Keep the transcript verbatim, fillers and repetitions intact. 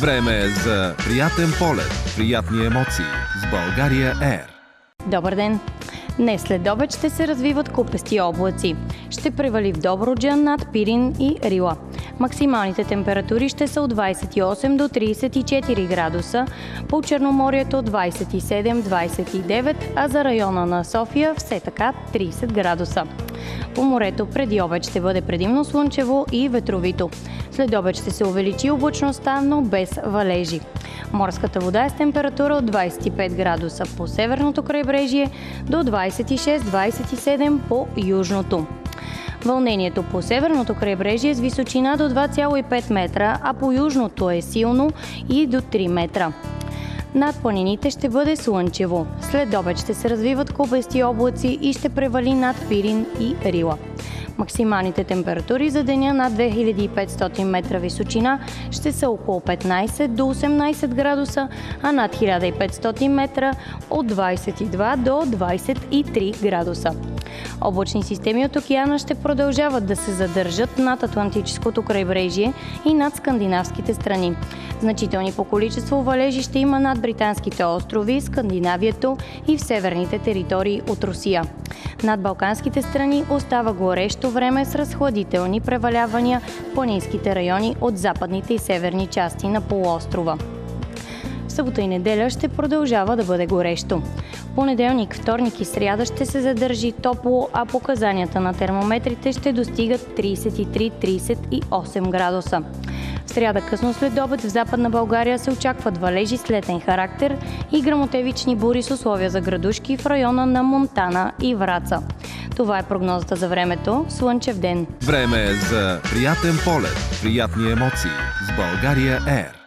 Време е за приятен полет, приятни емоции с България Ер. Добър ден! Днес след обед ще се развиват купести облаци. Ще превали в Добруджа над Пирин и Рила. Максималните температури ще са от двадесет и осем до тридесет и четири градуса, по Черноморието двадесет и седем до двадесет и девет, а за района на София все така тридесет градуса. По морето преди обед ще бъде предимно слънчево и ветровито. След обед ще се увеличи облачността, но без валежи. Морската вода е с температура от двадесет и пет градуса по северното крайбрежие до двадесет и шест до двадесет и седем по южното. Вълнението по северното крайбрежие е с височина до два цяло и пет метра, а по южното е силно и до три метра. Над планините ще бъде слънчево. След обед ще се развиват купести облаци и ще превали над Пирин и Рила. Максималните температури за деня над две хиляди и петстотин метра височина ще са около петнадесет до осемнадесет градуса, а над хиляда и петстотин метра от двадесет и два до двадесет и три градуса. Облачни системи от океана ще продължават да се задържат над Атлантическото крайбрежие и над скандинавските страни. Значителни по количество валежи ще има над Британските острови, Скандинавието и в северните територии от Русия. Над Балканските страни остава горещо време с разхладителни превалявания в планинските райони от западните и северни части на полуострова. В събота и неделя ще продължава да бъде горещо. Понеделник, вторник и сряда ще се задържи топло, а показанията на термометрите ще достигат тридесет и три до тридесет и осем градуса. В сряда късно след обед в Западна България се очакват валежи с летен характер и гръмотевични бури с условия за градушки в района на Монтана и Враца. Това е прогнозата за времето. Слънчев ден! Време е за приятен полет, приятни емоции с България Ер.